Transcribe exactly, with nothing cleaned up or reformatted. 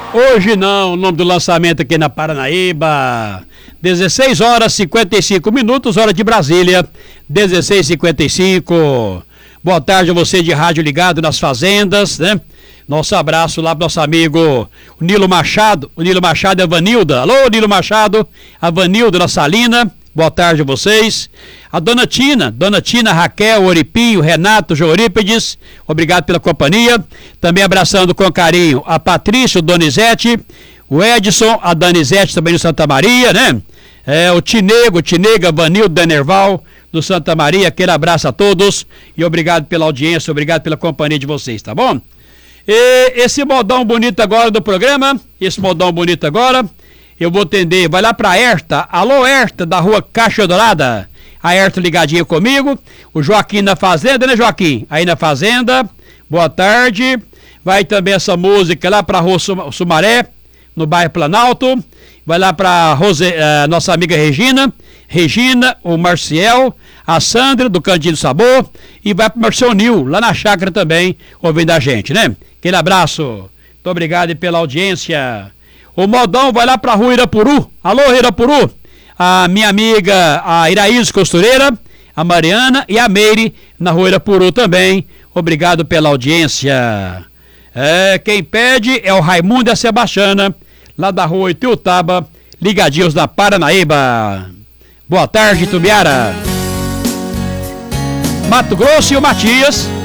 Hoje não, o nome do lançamento aqui na Paranaíba. dezesseis horas e cinquenta e cinco minutos, hora de Brasília. dezesseis e cinquenta e cinco. Boa tarde a você de rádio ligado nas fazendas, né? Nosso abraço lá pro nosso amigo o Nilo Machado. O Nilo Machado e a Vanilda. Alô, Nilo Machado, a Vanilda na Salina. Boa tarde a vocês. A Dona Tina, Dona Tina, Raquel, Oripinho, Renato, Jorípedes, obrigado pela companhia. Também abraçando com carinho a Patrícia, o Donizete, o Edson, a Danizete também do Santa Maria, né? É, o Tinego, o Tinega, Vanildo, Denerval do Santa Maria, aquele abraço a todos e obrigado pela audiência, obrigado pela companhia de vocês, tá bom? E esse modão bonito agora do programa, esse modão bonito agora, eu vou atender, vai lá pra Herta, alô Herta, da rua Caixa Dourada, a Herta ligadinha comigo, o Joaquim na Fazenda, né Joaquim? Aí na Fazenda, boa tarde, vai também essa música lá pra rua Sumaré, no bairro Planalto, vai lá pra Rose, uh, nossa amiga Regina, Regina, o Marciel, a Sandra do Cantinho do Sabor, e vai pro Marcel Nil, lá na chácara também, ouvindo a gente, né? Aquele abraço, muito obrigado pela audiência. O modão vai lá pra rua Irapuru. Alô, Irapuru. A minha amiga, a Iraíz Costureira, a Mariana e a Meire na rua Irapuru também. Obrigado pela audiência. É, quem pede é o Raimundo e a Sebastiana, lá da rua Itiutaba, ligadinhos da Paranaíba. Boa tarde, Tubiara. Mato Grosso e o Matias.